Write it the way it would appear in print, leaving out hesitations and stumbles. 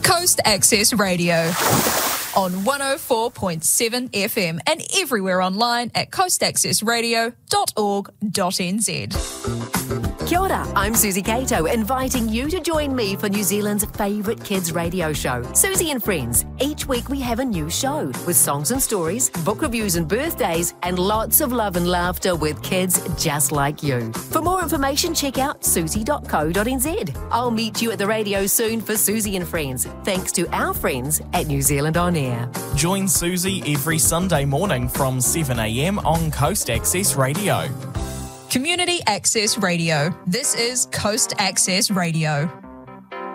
Coast Access Radio on 104.7 FM and everywhere online at coastaccessradio.org.nz. Kia ora, I'm Susie Cato, inviting you to join me for New Zealand's favourite kids radio show, Susie and Friends. Each week we have a new show with songs and stories, book reviews and birthdays, and lots of love and laughter with kids just like you. For more information, check out susie.co.nz. I'll meet you at the radio soon for Susie and Friends, thanks to our friends at New Zealand On Air. Join Susie every Sunday morning from 7 a.m. on Coast Access Radio. Community Access Radio. This is Coast Access Radio.